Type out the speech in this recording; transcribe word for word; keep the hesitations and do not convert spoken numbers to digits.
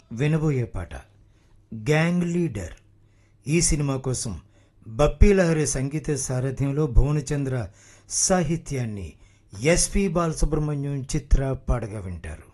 వినబోయే పాట gang leader. ఈ సినిమా కోసం బప్పీ లహరి సంగీత సారథ్యంలో భువనచంద్ర సాహిత్యాన్ని ఎస్పి బాలసుబ్రహ్మణ్యం చిత్ర పాడగా వింటారు.